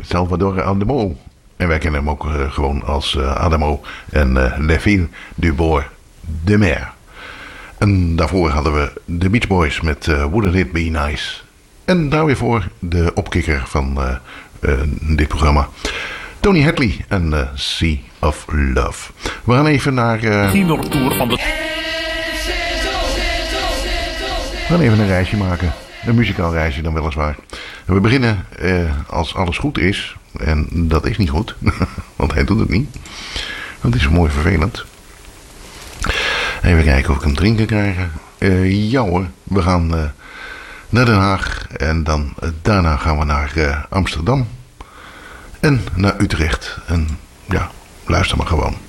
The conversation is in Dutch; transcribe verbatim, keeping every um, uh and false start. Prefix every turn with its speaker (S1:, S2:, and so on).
S1: Salvador Adamo. En wij kennen hem ook uh, gewoon als uh, Adamo en uh, Les Filles du Bord de Mer. En daarvoor hadden we de Beach Boys met uh, Wouldn't It Be Nice. En daar weer voor de opkikker van uh, uh, dit programma. Tony Hadley en uh, Sea of Love. We gaan even naar... Uh,
S2: Tour van de...
S1: We gaan even een reisje maken. Een muzikaal reisje dan weliswaar. En we beginnen uh, als alles goed is. En dat is niet goed. Want hij doet het niet. Dat is mooi vervelend. Even kijken of ik hem drinken krijg. Uh, ja hoor. We gaan uh, naar Den Haag. En dan uh, daarna gaan we naar uh, Amsterdam. En naar Utrecht. En ja, luister maar gewoon.